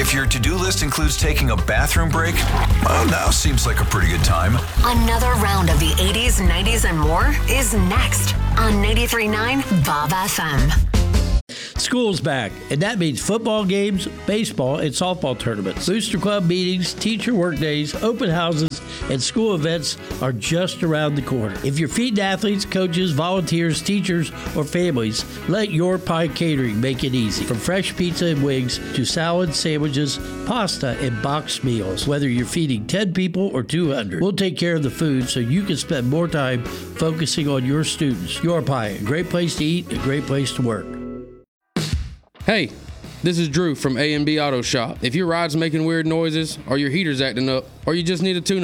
If your to-do list includes taking a bathroom break, well, now seems like a pretty good time. Another round of the 80s, 90s, and more is next on 93.9 Bob FM. School's back, and that means football games, baseball, and softball tournaments. Booster Club meetings, teacher work days, open houses, and school events are just around the corner. If you're feeding athletes, coaches, volunteers, teachers, or families, let Your Pie Catering make it easy. From fresh pizza and wings to salads, sandwiches, pasta, and boxed meals. Whether you're feeding 10 people or 200, we'll take care of the food so you can spend more time focusing on your students. Your Pie, a great place to eat, a great place to work. Hey, this is Drew from A&B Auto Shop. If your ride's making weird noises, or your heater's acting up, or you just need a tune